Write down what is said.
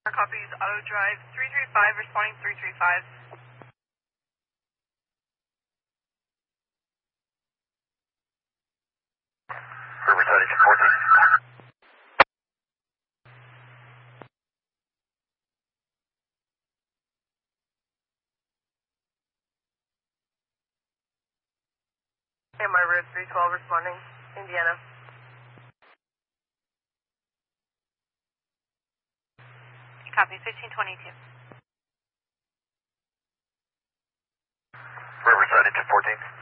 Copies Auto Drive 335, responding 335. Riverside engine 14. And my road 312, responding Indiana. Copy 1522. Riverside engine 14.